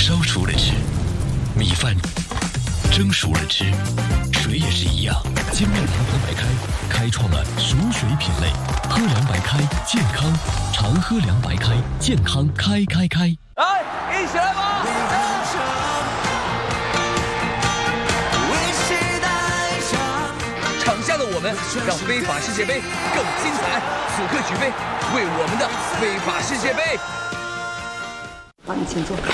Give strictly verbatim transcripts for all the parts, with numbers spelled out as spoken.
烧熟了吃，米饭蒸熟了吃，水也是一样。精酿阳光白开开创了熟水品类，喝凉白开健康，常喝凉白开健康开开开。 来，一起来吧！场下的我们让非法世界杯更精彩，此刻举杯，为我们的非法世界杯。 好，你请坐。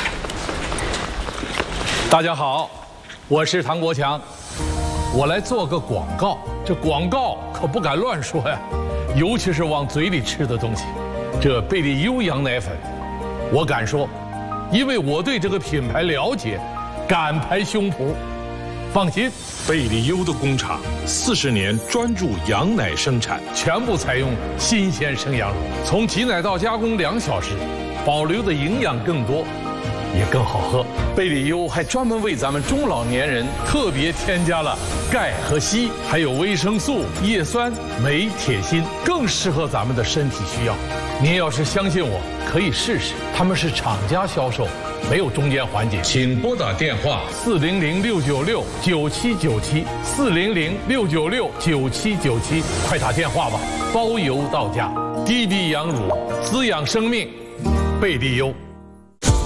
大家好，我是唐国强，我来做个广告。这广告可不敢乱说呀，尤其是往嘴里吃的东西。这贝利优羊奶粉，我敢说，因为我对这个品牌了解，敢拍胸脯。放心， 贝利优的工厂四十年专注羊奶生产， 全部采用新鲜生羊乳，从挤奶到加工两小时，保留的营养更多，也更好喝。贝利优还专门为咱们中老年人特别添加了钙和硒，还有维生素、叶酸、镁、铁、锌，更适合咱们的身体需要。您要是相信我，可以试试。他们是厂家销售，没有中间环节。请拨打电话四零零六九六九七九七四零零六九六九七九七，快打电话吧，包邮到家。低低羊乳滋养生命，贝利优。